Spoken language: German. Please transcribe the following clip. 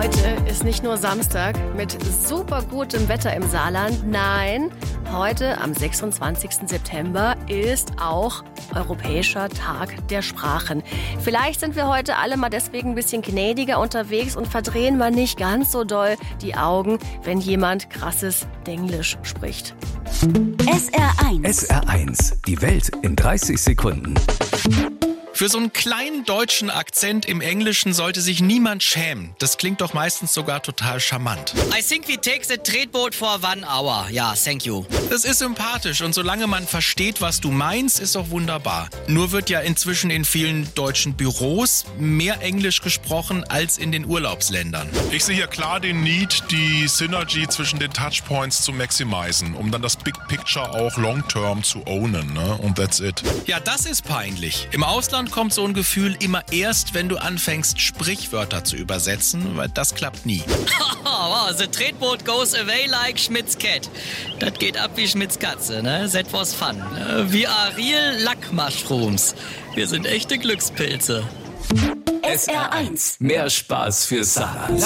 Heute ist nicht nur Samstag mit super gutem Wetter im Saarland. Nein, heute am 26. September ist auch Europäischer Tag der Sprachen. Vielleicht sind wir heute alle mal deswegen ein bisschen gnädiger unterwegs und verdrehen mal nicht ganz so doll die Augen, wenn jemand krasses Denglisch spricht. SR1. SR1, die Welt in 30 Sekunden. Für so einen kleinen deutschen Akzent im Englischen sollte sich niemand schämen. Das klingt doch meistens sogar total charmant. I think we take the tretboot for 1 hour. Ja, thank you. Das ist sympathisch und solange man versteht, was du meinst, ist auch wunderbar. Nur wird ja inzwischen in vielen deutschen Büros mehr Englisch gesprochen als in den Urlaubsländern. Ich sehe hier klar den Need, die Synergy zwischen den Touchpoints zu maximisen, um dann das Big Picture auch long-term zu ownen, ne? Und that's it. Ja, das ist peinlich. Im Ausland kommt so ein Gefühl immer erst, wenn du anfängst, Sprichwörter zu übersetzen, weil das klappt nie. Wow, the tretboot goes away like Schmidt's cat. Das geht ab wie Schmidt's Katze, ne? That was fun. We are real luck mushrooms. Wir sind echte Glückspilze. SR1, mehr Spaß für Saarland.